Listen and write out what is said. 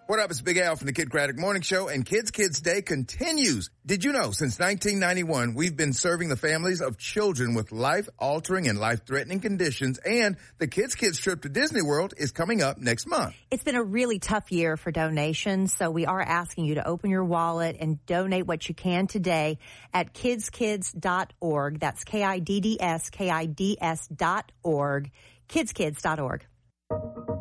What up? It's Big Al from the Kid Craddock Morning Show, and Kids Day continues. Did you know since 1991, we've been serving the families of children with life-altering and life-threatening conditions, and the Kids trip to Disney World is coming up next month. It's been a really tough year for donations, so we are asking you to open your wallet and donate what you can today at kidskids.org. That's KIDDS, KIDS.org, kidskids.org.